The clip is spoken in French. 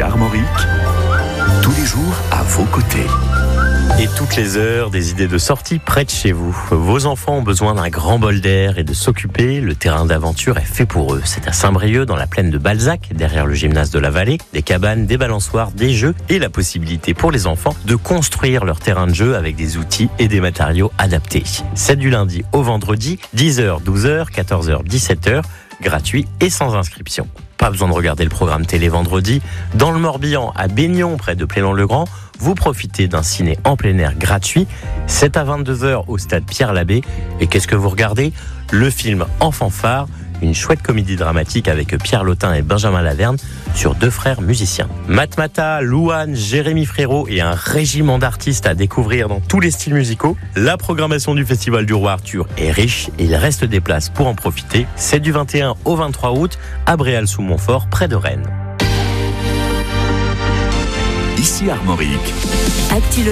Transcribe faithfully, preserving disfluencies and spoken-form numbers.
Ici Armorique, tous les jours à vos côtés. Et toutes les heures, des idées de sortie près de chez vous. Vos enfants ont besoin d'un grand bol d'air et de s'occuper. Le terrain d'aventure est fait pour eux. C'est à Saint-Brieuc, dans la plaine de Balzac, derrière le gymnase de la Vallée. Des cabanes, des balançoires, des jeux et la possibilité pour les enfants de construire leur terrain de jeu avec des outils et des matériaux adaptés. C'est du lundi au vendredi, dix heures, douze heures, quatorze heures, dix-sept heures, gratuit et sans inscription. Pas besoin de regarder le programme télé vendredi. Dans le Morbihan, à Baignon, près de Plélan-le-Grand, vous profitez d'un ciné en plein air gratuit. C'est à vingt-deux heures au stade Pierre-Labbé. Et qu'est-ce que vous regardez ? Le film En fanfare, une chouette comédie dramatique avec Pierre Lotin et Benjamin Laverne sur deux frères musiciens. Matmata, Louane, Jérémy Frérot et un régiment d'artistes à découvrir dans tous les styles musicaux. La programmation du Festival du Roi Arthur est riche et il reste des places pour en profiter. C'est du vingt et un au vingt-trois août à Bréal-sous-Montfort, près de Rennes. Ici Armorique. Actu